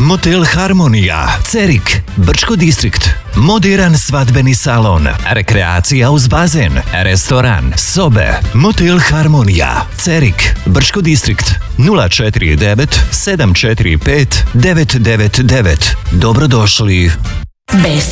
Motel Harmonija, Cerik, Brčko distrikt. Moderan svadbeni salon, rekreacija uz bazen, restoran, sobe. Motel Harmonija, Cerik, Brčko distrikt. 049 745 999. Dobrodošli.